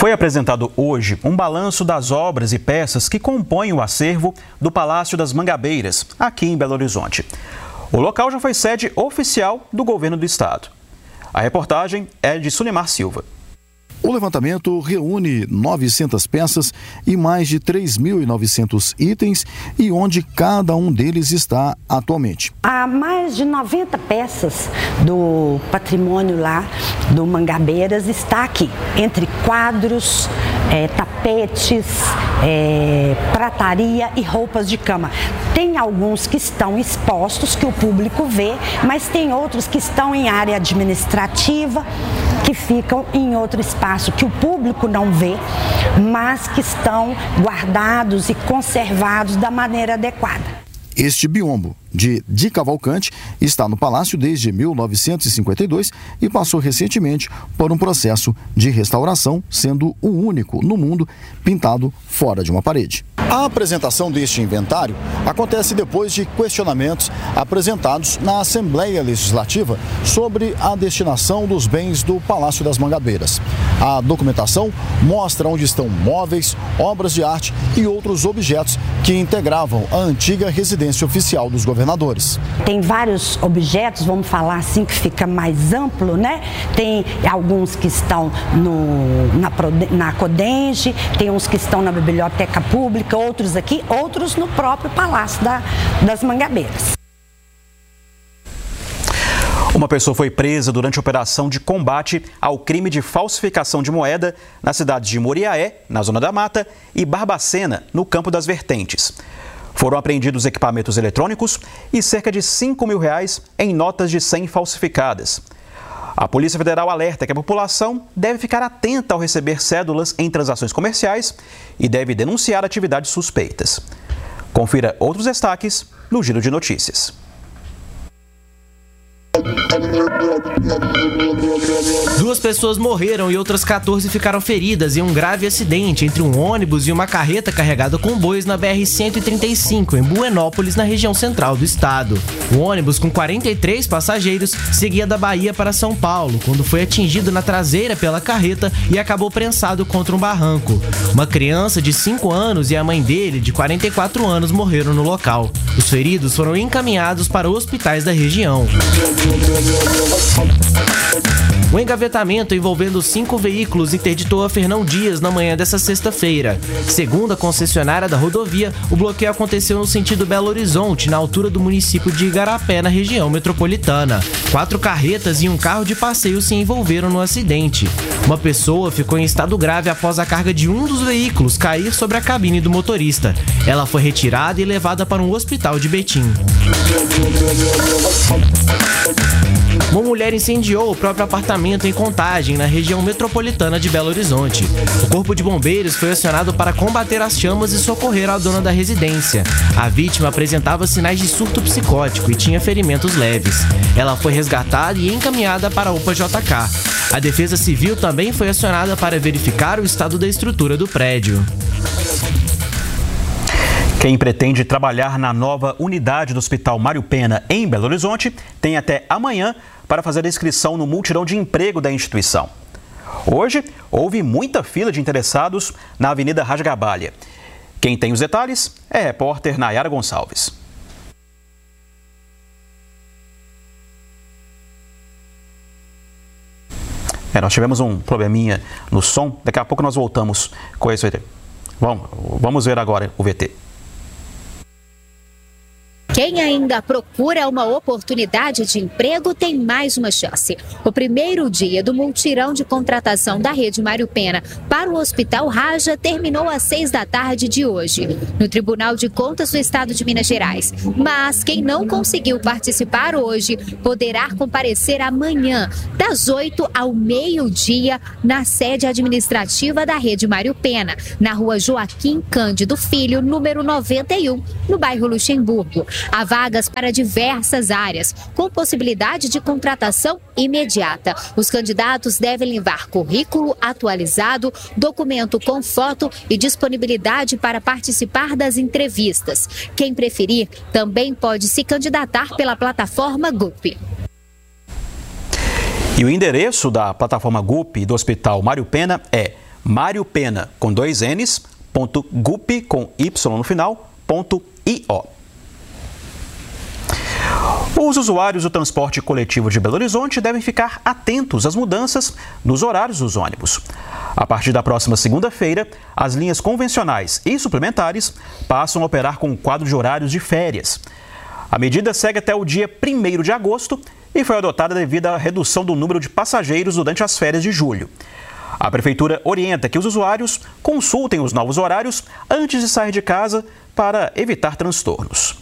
Foi apresentado hoje um balanço das obras e peças que compõem o acervo do Palácio das Mangabeiras, aqui em Belo Horizonte. O local já foi sede oficial do governo do estado. A reportagem é de Sulimar Silva. O levantamento reúne 900 peças e mais de 3.900 itens e onde cada um deles está atualmente. Há mais de 90 peças do patrimônio lá do Mangabeiras está aqui, entre quadros, tapetes, prataria e roupas de cama. Tem alguns que estão expostos, que o público vê, mas tem outros que estão em área administrativa, que ficam em outro espaço que o público não vê, mas que estão guardados e conservados da maneira adequada. Este biombo de Cavalcante está no palácio desde 1952 e passou recentemente por um processo de restauração, sendo o único no mundo pintado fora de uma parede. A apresentação deste inventário acontece depois de questionamentos apresentados na Assembleia Legislativa sobre a destinação dos bens do Palácio das Mangabeiras. A documentação mostra onde estão móveis, obras de arte e outros objetos que integravam a antiga residência oficial dos governadores. Tem vários objetos, vamos falar assim, que fica mais amplo, né? Tem alguns que estão na Codenge, tem uns que estão na Biblioteca Pública, outros aqui, outros no próprio Palácio das Mangabeiras. Uma pessoa foi presa durante a operação de combate ao crime de falsificação de moeda nas cidades de Moriaé, na Zona da Mata, e Barbacena, no Campo das Vertentes. Foram apreendidos equipamentos eletrônicos e cerca de R$5 mil em notas de 100 falsificadas. A Polícia Federal alerta que a população deve ficar atenta ao receber cédulas em transações comerciais e deve denunciar atividades suspeitas. Confira outros destaques no Giro de Notícias. Duas pessoas morreram e outras 14 ficaram feridas em um grave acidente entre um ônibus e uma carreta carregada com bois na BR-135, em Buenópolis, na região central do estado. O ônibus, com 43 passageiros, seguia da Bahia para São Paulo, quando foi atingido na traseira pela carreta e acabou prensado contra um barranco. Uma criança de 5 anos e a mãe dele, de 44 anos, morreram no local. Os feridos foram encaminhados para hospitais da região. O engavetamento envolvendo 5 veículos interditou a Fernão Dias na manhã dessa sexta-feira. Segundo a concessionária da rodovia, o bloqueio aconteceu no sentido Belo Horizonte, na altura do município de Igarapé, na região metropolitana. 4 carretas e um carro de passeio se envolveram no acidente. Uma pessoa ficou em estado grave após a carga de um dos veículos cair sobre a cabine do motorista. Ela foi retirada e levada para um hospital de Betim. Uma mulher incendiou o próprio apartamento em Contagem, na região metropolitana de Belo Horizonte. O Corpo de Bombeiros foi acionado para combater as chamas e socorrer a dona da residência. A vítima apresentava sinais de surto psicótico e tinha ferimentos leves. Ela foi resgatada e encaminhada para a UPA-JK. A Defesa Civil também foi acionada para verificar o estado da estrutura do prédio. Quem pretende trabalhar na nova unidade do Hospital Mário Pena, em Belo Horizonte, tem até amanhã para fazer a inscrição no mutirão de emprego da instituição. Hoje, houve muita fila de interessados na Avenida Rasgabalha. Quem tem os detalhes é a repórter Nayara Gonçalves. Nós tivemos um probleminha no som, daqui a pouco nós voltamos com esse VT. Vamos ver agora o VT. Quem ainda procura uma oportunidade de emprego tem mais uma chance. O primeiro dia do mutirão de contratação da Rede Mário Pena para o Hospital Raja terminou às 6 da tarde de hoje, no Tribunal de Contas do Estado de Minas Gerais. Mas quem não conseguiu participar hoje poderá comparecer amanhã, das 8 ao meio-dia, na sede administrativa da Rede Mário Pena, na rua Joaquim Cândido Filho, número 91, no bairro Luxemburgo. Há vagas para diversas áreas, com possibilidade de contratação imediata. Os candidatos devem levar currículo atualizado, documento com foto e disponibilidade para participar das entrevistas. Quem preferir também pode se candidatar pela plataforma GUP. E o endereço da plataforma GUP do Hospital Mário Pena é Mário Pena, com 2 N's, .gup, com Y no final, .io. Os usuários do transporte coletivo de Belo Horizonte devem ficar atentos às mudanças nos horários dos ônibus. A partir da próxima segunda-feira, as linhas convencionais e suplementares passam a operar com um quadro de horários de férias. A medida segue até o dia 1º de agosto e foi adotada devido à redução do número de passageiros durante as férias de julho. A Prefeitura orienta que os usuários consultem os novos horários antes de sair de casa para evitar transtornos.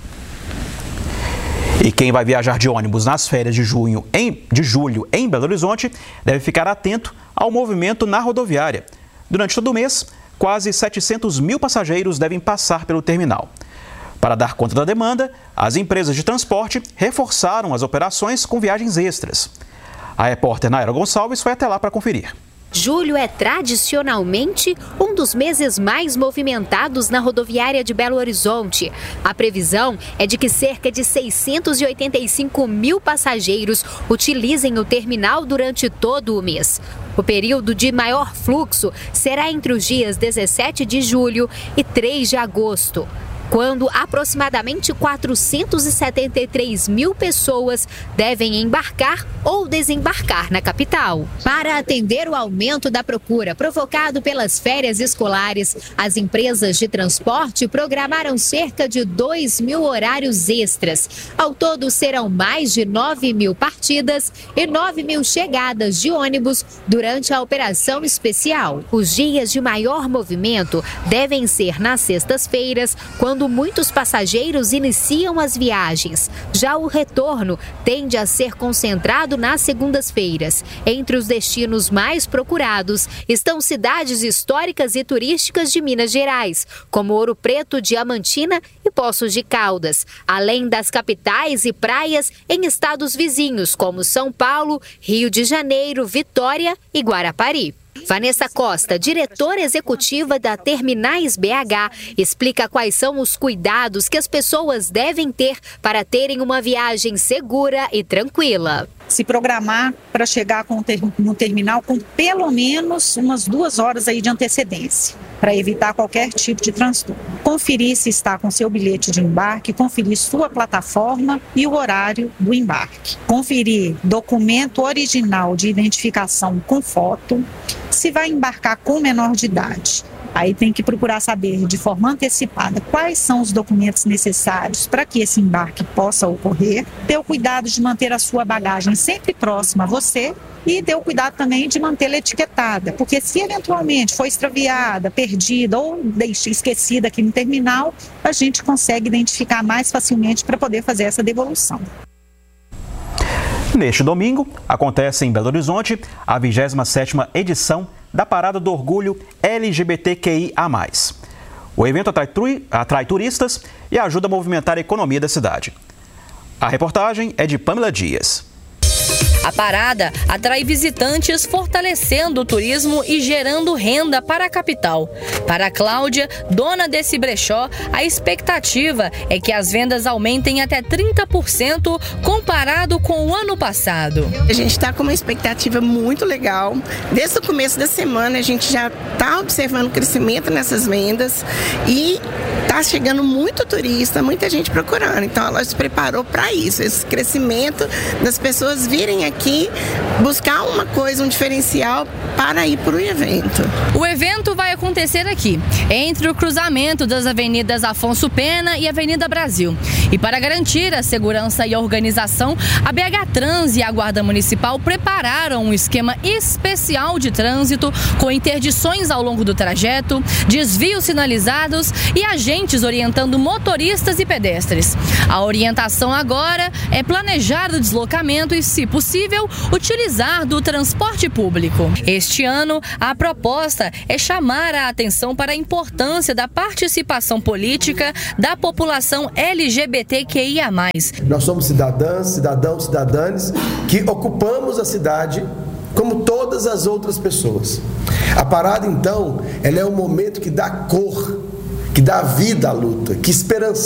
E quem vai viajar de ônibus nas férias de julho em Belo Horizonte deve ficar atento ao movimento na rodoviária. Durante todo o mês, quase 700 mil passageiros devem passar pelo terminal. Para dar conta da demanda, as empresas de transporte reforçaram as operações com viagens extras. A repórter Naira Gonçalves foi até lá para conferir. Julho é tradicionalmente um dos meses mais movimentados na rodoviária de Belo Horizonte. A previsão é de que cerca de 685 mil passageiros utilizem o terminal durante todo o mês. O período de maior fluxo será entre os dias 17 de julho e 3 de agosto. Quando aproximadamente 473 mil pessoas devem embarcar ou desembarcar na capital. Para atender o aumento da procura provocado pelas férias escolares, as empresas de transporte programaram cerca de 2 mil horários extras. Ao todo, serão mais de 9 mil partidas e 9 mil chegadas de ônibus durante a operação especial. Os dias de maior movimento devem ser nas sextas-feiras, quando muitos passageiros iniciam as viagens. Já o retorno tende a ser concentrado nas segundas-feiras. Entre os destinos mais procurados estão cidades históricas e turísticas de Minas Gerais, como Ouro Preto, Diamantina e Poços de Caldas, além das capitais e praias em estados vizinhos, como São Paulo, Rio de Janeiro, Vitória e Guarapari. Vanessa Costa, diretora executiva da Terminais BH, explica quais são os cuidados que as pessoas devem ter para terem uma viagem segura e tranquila. Se programar para chegar no terminal com pelo menos umas 2 horas aí de antecedência, para evitar qualquer tipo de transtorno. Conferir se está com seu bilhete de embarque, conferir sua plataforma e o horário do embarque. Conferir documento original de identificação com foto, se vai embarcar com menor de idade. Aí tem que procurar saber de forma antecipada quais são os documentos necessários para que esse embarque possa ocorrer. Ter o cuidado de manter a sua bagagem sempre próxima a você e ter o cuidado também de mantê-la etiquetada, porque se eventualmente for extraviada, perdida ou esquecida aqui no terminal, a gente consegue identificar mais facilmente para poder fazer essa devolução. Neste domingo, acontece em Belo Horizonte a 27ª edição da Parada do Orgulho LGBTQIA+. O evento atrai turistas e ajuda a movimentar a economia da cidade. A reportagem é de Pamela Dias. A parada atrai visitantes, fortalecendo o turismo e gerando renda para a capital. Para a Cláudia, dona desse brechó, a expectativa é que as vendas aumentem até 30% comparado com o ano passado. A gente está com uma expectativa muito legal. Desde o começo da semana a gente já está observando crescimento nessas vendas e está chegando muito turista, muita gente procurando. Então a loja se preparou para isso, esse crescimento das pessoas virem aqui buscar uma coisa, um diferencial para ir para o evento. O evento vai acontecer aqui, entre o cruzamento das avenidas Afonso Pena e Avenida Brasil. E para garantir a segurança e a organização, a BH Trans e a Guarda Municipal prepararam um esquema especial de trânsito com interdições ao longo do trajeto, desvios sinalizados e agentes orientando motoristas e pedestres. A orientação agora é planejar o deslocamento e, se possível, utilizar do transporte público. Este ano, a proposta é chamar a atenção para a importância da participação política da população LGBTQIA+. Nós somos cidadãs, cidadãos, cidadãs que ocupamos a cidade como todas as outras pessoas. A parada, então, ela é um momento que dá cor, que dá vida à luta, que esperança.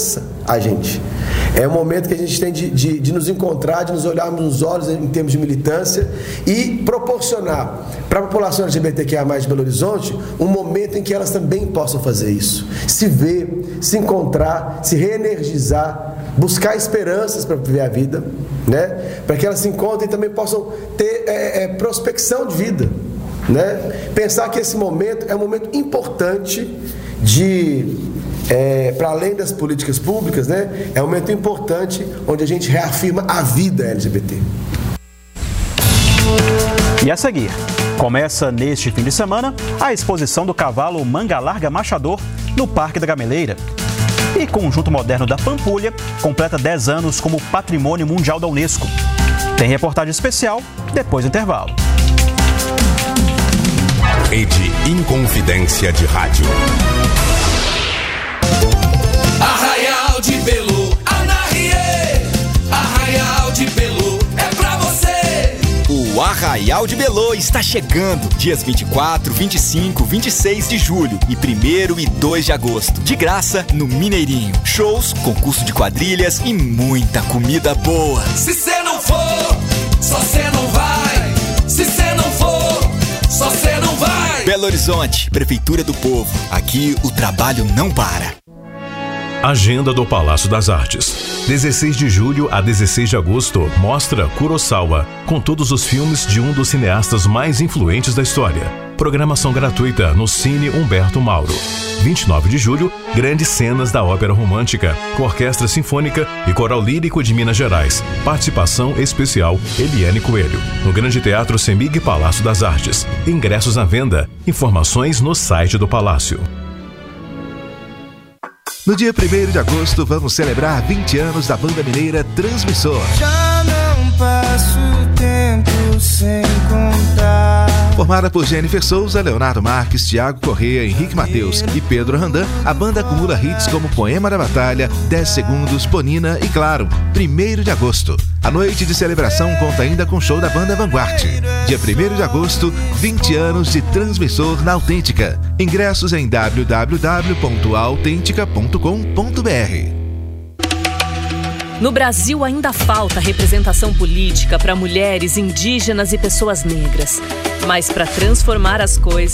a gente. É um momento que a gente tem de nos encontrar, de nos olharmos nos olhos em termos de militância e proporcionar para a população LGBTQIA+ de Belo Horizonte um momento em que elas também possam fazer isso. Se ver, se encontrar, se reenergizar, buscar esperanças para viver a vida, né? Para que elas se encontrem e também possam ter prospecção de vida, né? Pensar que esse momento é um momento importante para além das políticas públicas, né? É um momento importante onde a gente reafirma a vida LGBT. E a seguir, começa neste fim de semana a exposição do cavalo Manga Larga Machador no Parque da Gameleira. E Conjunto Moderno da Pampulha completa 10 anos como Patrimônio Mundial da Unesco. Tem reportagem especial depois do intervalo. Rede Inconfidência de Rádio. Arraial de Belu, Anarie, Arraial de Belu, é pra você. O Arraial de Belu está chegando, dias 24, 25, 26 de julho e 1º e 2 de agosto. De graça no Mineirinho. Shows, concurso de quadrilhas e muita comida boa. Se cê não for, só cê não vai. Se cê não for, só cê não vai. Belo Horizonte, Prefeitura do Povo. Aqui o trabalho não para. Agenda do Palácio das Artes. 16 de julho a 16 de agosto, mostra Kurosawa, com todos os filmes de um dos cineastas mais influentes da história. Programação gratuita no Cine Humberto Mauro. 29 de julho, grandes cenas da ópera romântica, com Orquestra Sinfônica e Coral Lírico de Minas Gerais. Participação especial Eliane Coelho. No Grande Teatro Semig Palácio das Artes. Ingressos à venda. Informações no site do Palácio. No dia 1º de agosto, vamos celebrar 20 anos da banda mineira Transmissor. Já não passo tempo sem contar. Formada por Jennifer Souza, Leonardo Marques, Thiago Corrêa, Henrique Mateus e Pedro Randan, a banda acumula hits como Poema da Batalha, 10 Segundos, Ponina e, claro, 1º de agosto. A noite de celebração conta ainda com o show da banda Vanguard. Dia 1º de agosto, 20 anos de Transmissor na Autêntica. Ingressos em www.autentica.com.br. No Brasil ainda falta representação política para mulheres, indígenas e pessoas negras. Mas para transformar as coisas,